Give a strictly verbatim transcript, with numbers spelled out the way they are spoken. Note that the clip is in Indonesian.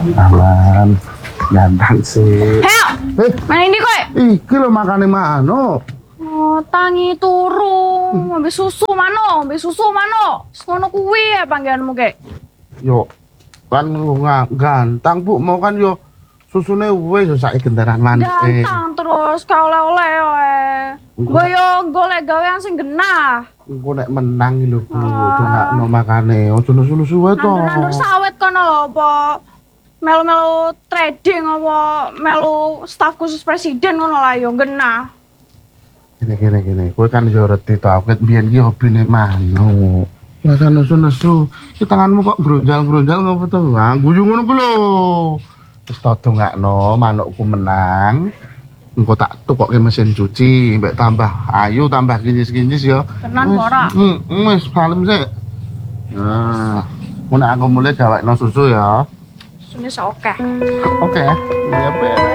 Aman, ganteng sih. Heo, Eh, main ini kowe. iki lho makane mano. Oh, tangi turu, ambil susu mano, ambil susu mano. Semono kuwi ya panggilanmu kek. Yo, kan lu nggak ganteng bu, mau kan yo susune wis saiki kendaraan manis. Eh, Ganteng terus kau oleh-oleh wae. Gue yo golek gawean sing genah. engko nek menang iki lho bu, Ah. dongakno makane ojo nusu-nusu wae to. Nandur-nandur sawit kono lho apa melu-melu trading apa melu staf khusus presiden ngono lah yo genah. Gini gini gini, kowe kan yo reti to, aku ket biyen iki hobine mano. Masa nesu-nesu, ki tanganmu kok bronjal-bronjal ngopo to? Ah, guyu ngono ku lho. Wis to dongakno manukku menang. Engko tak tukokke mesin cuci, mbek tambah ayu, tambah kinyis-kinyis ya. Tenan Wis, ora? Hmm, wis kalem sik. Nah, mun aku mulai gawekno susu ya. Sune sok akeh. Oke, ya beres.